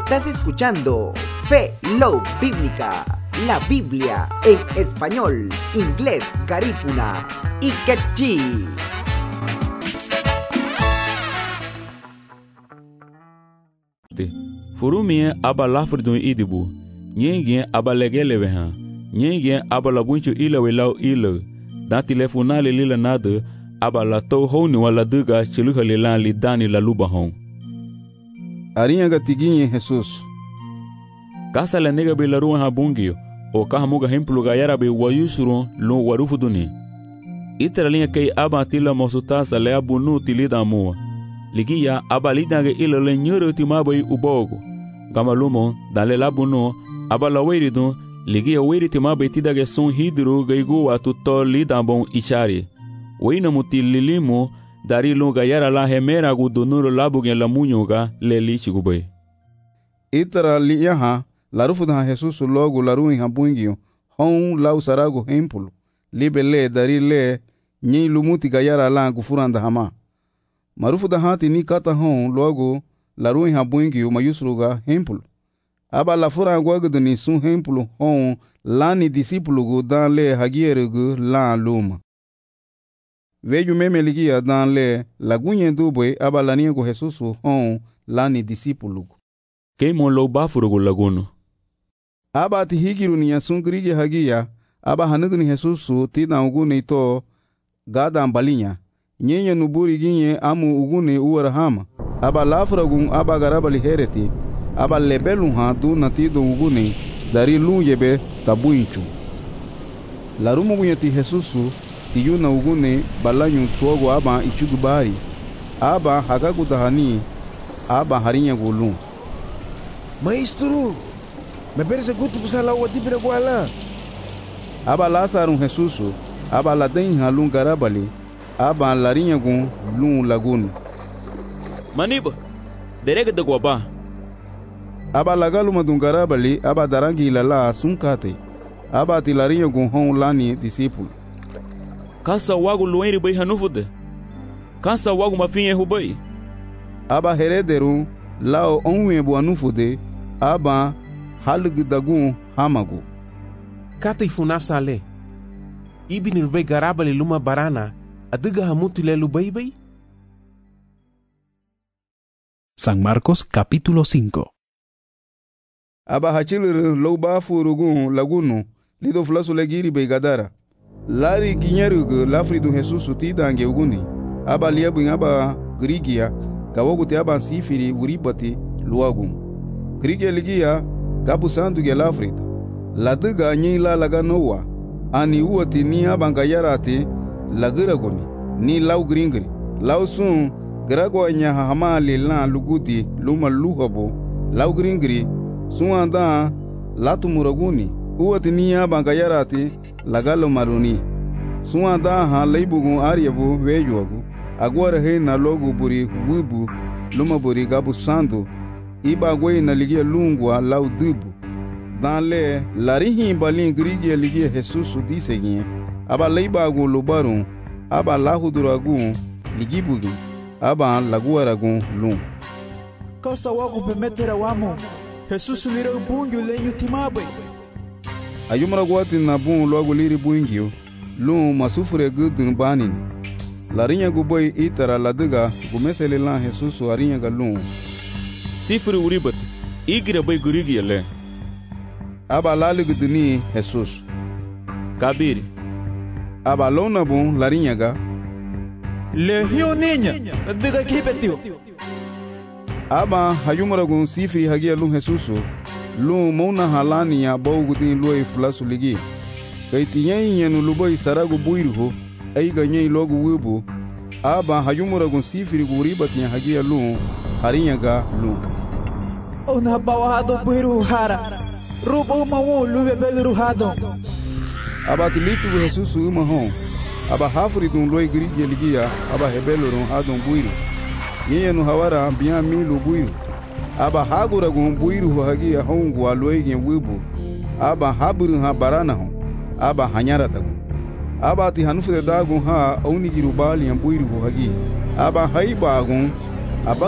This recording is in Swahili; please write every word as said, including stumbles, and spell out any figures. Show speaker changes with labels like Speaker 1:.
Speaker 1: Estás escuchando Fe Love Bíblica, la Biblia en español, inglés, garífuna y quechí.
Speaker 2: Furumie aba lafridun idibu, nyenge aba legele veha, nyenge aba labunchu ila welau ila, dan telefonale lila nade, aba la to honi wala duga chiluha lilan li dani la luba hon.
Speaker 3: Arinha gatiguinha Jesus.
Speaker 2: Kasa la nega be la ruan habungio, o kahamuga hemplu gayara be wayusurun lu warufuduni. Itra linha kei aba tila mosutasa le abunu tilida mua. Ligia aba lidange ila le nyuru timabai ubogo. Gama lumon dale labunu aba la weiridun ligia weiri timabai tidage sun hidru gaigu atu to lidambon ishari. Weina muti lilimu dari lunga yara la hemera gudunuru labugen la munyuga le lichigubai.
Speaker 3: Itra liyaha la rufuda Jesus logo la ruin habungio hon lau sarago hempulu libe le dari le nyi lumuti gayara la gufuranda hama. Marufu da hati ni kata hon logo la ruin habungio mayusruga hempulu. Aba la fura guagdu ni sun hempulu hon lani disipulu gu dan le hagierugu la luma. Veju meme ligia dan le lagunye dubwe aba la niego Jesus hon lani disipulu gu.
Speaker 2: Keimon lo bafurugu laguno.
Speaker 3: Aba ti higiru ni yasun grige hagia aba hanugu ni Jesus tina ugune to gada ambalinya. Nyenye nuburi ginye amu ugune uwarahama. Aba lafragun aba garabali hereti. Aba lebelun ha du natido ugune dari lu yebe tabuinchu. Larumu gunyati Jesusu tiyuna ugune balanyu tuogo aba ichugubari. Aba hagagudahani aba harinya gulun.
Speaker 4: Maestro, me parece que tu pusa la agua tipira guala.
Speaker 3: Aba Lazarun Jesusu aba laden halun garabali. Aba larinha gun lun lagun.
Speaker 2: Maniba, derega de guaba.
Speaker 3: Aba lagalu madungara bali aba darangi lala sunkate. Aba ti larinha gun hon lani discípulo.
Speaker 2: Kasa wagu luenri bai hanufude. Kasa wagu mafinye hubai.
Speaker 3: Aba herederu lao onwe bu anufude. Aba halug dagun hamagu.
Speaker 4: Kata ifunasa ale. Ibinir bai garabali luma barana. Adiga hamuti lelu baby.
Speaker 5: San Marcos capítulo cinco.
Speaker 3: Aba hachilur lo bafurugun lagunu lido flasu legiri begadara. Lari ginyerugu lafridu Jesus tidange uguni. Aba liabu aba grigia kawoguti aba sifiri uribati luagun. Grigia ligia kabu sandu ge lafrida. Ladiga nyila laga noa. Ani uati ni aba ngayarati lagiragoni ni lau gringri lau sun grago nya hamali la lugudi luma luhabo lau gringri sun anda latu muraguni uwati niya bangayarati lagalo maruni sun anda ha leibugun aryabu vejuagu agora he na logo buri wibu luma buri gabu sando iba gwe na ligia lungwa lau dubu dan le larihi balin grigia ligia Jesus disegin aba leibagu lubarun aba lahuduragun ligibugi aba laguaragun lum.
Speaker 6: Kasa wagu bemetera wamo Jesus lira bungyo lenyu timabe.
Speaker 3: Ayumara guati na bun logo liri bungyo lum masufure gudun banin. Larinya guboy itara ladiga gumesele lan Jesus arinya galum.
Speaker 2: Sifuri uribat igira bay gurigi yale.
Speaker 3: Aba laliguduni Jesus.
Speaker 2: Kabiri.
Speaker 3: Aba lona bun larinha ga
Speaker 6: Lehio niña diga kibetio.
Speaker 3: Aba hayumara gun sifri hagia lun Jesusu lun mona halani ya bawgudin loi flasu ligi kaitiyen nu lubai saragu buirho ai ganyen logo wubu. Aba hayumara gun sifri guribati hagia lun harinya ga lun
Speaker 6: Ona bawado buiru hara rubo mawo luwe belu hado.
Speaker 3: Aba tilitu Jesusu uma hon. Aba hafuri dun loi grigi ligia. Aba hebelorun hadon buiru. Yeye nu hawara biya milu buiru. Aba hagura gun buiru hagia hongu wa loi gen wibu. Aba haburu ha barana hon. Aba hanyara tagu. Aba ti hanufu de dagun ha oni girubali en buiru hagia. Aba haiba gun. Aba